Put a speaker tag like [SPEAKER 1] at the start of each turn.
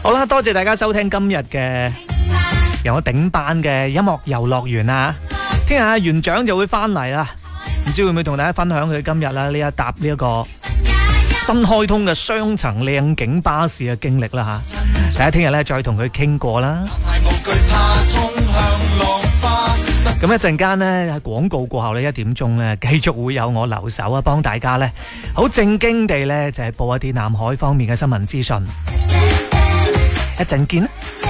[SPEAKER 1] 好啦，多謝大家收聽今日嘅由我頂班嘅音樂遊樂園啊！聽日阿園長就會翻嚟啦，唔知會唔會同大家分享佢今日啦呢一搭呢一個新開通嘅雙層靚景巴士嘅經歷啦吓，大家聽日咧再同佢傾過啦。咁一陣間咧喺廣告過後咧1點鐘咧繼續會有我留守啊，幫大家咧好正經地咧就係報一啲南海方面嘅新聞資訊。一陣見啦。